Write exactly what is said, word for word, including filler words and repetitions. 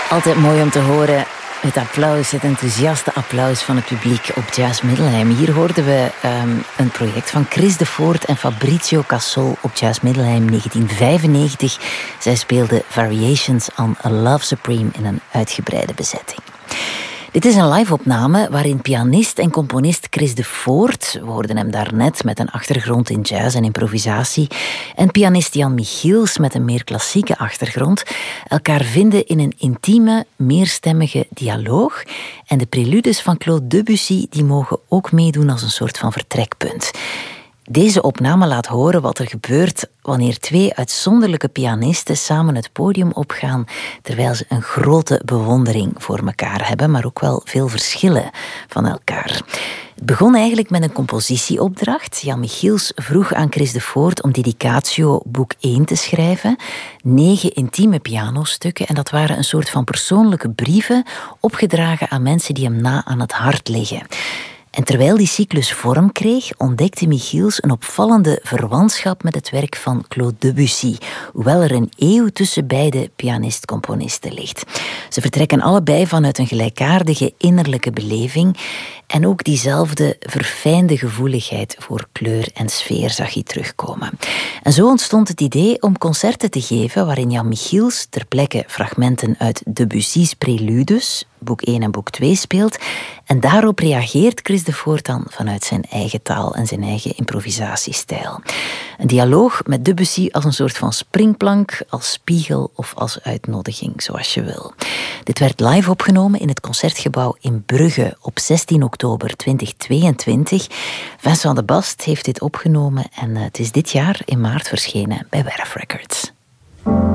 Altijd mooi om te horen. Het applaus, het enthousiaste applaus van het publiek op Jazz Middelheim. Hier hoorden we um, een project van Chris de Voort en Fabrizio Cassol op Jazz Middelheim negentien vijfennegentig. Zij speelden Variations on a Love Supreme in een uitgebreide bezetting. Dit is een live-opname waarin pianist en componist Chris de Voort, we hoorden hem daarnet met een achtergrond in jazz en improvisatie, en pianist Jan Michiels met een meer klassieke achtergrond, elkaar vinden in een intieme, meerstemmige dialoog. En de preludes van Claude Debussy die mogen ook meedoen als een soort van vertrekpunt. Deze opname laat horen wat er gebeurt wanneer twee uitzonderlijke pianisten samen het podium opgaan, terwijl ze een grote bewondering voor elkaar hebben, maar ook wel veel verschillen van elkaar. Het begon eigenlijk met een compositieopdracht. Jan Michiels vroeg aan Chris de Voort om Dedicatio boek één te schrijven. Negen intieme pianostukken en dat waren een soort van persoonlijke brieven opgedragen aan mensen die hem na aan het hart liggen. En terwijl die cyclus vorm kreeg, ontdekte Michiels een opvallende verwantschap met het werk van Claude Debussy, hoewel er een eeuw tussen beide pianist-componisten ligt. Ze vertrekken allebei vanuit een gelijkaardige innerlijke beleving en ook diezelfde verfijnde gevoeligheid voor kleur en sfeer zag je terugkomen. En zo ontstond het idee om concerten te geven waarin Jan Michiels ter plekke fragmenten uit Debussy's preludes, boek één en boek twee, speelt. En daarop reageert Chris de Voort dan vanuit zijn eigen taal en zijn eigen improvisatiestijl. Een dialoog met Debussy als een soort van springplank, als spiegel of als uitnodiging, zoals je wil. Dit werd live opgenomen in het Concertgebouw in Brugge op zestien oktober tweeduizend tweeëntwintig. Vincent de Bast heeft dit opgenomen en het is dit jaar in maart verschenen bij Werf Records.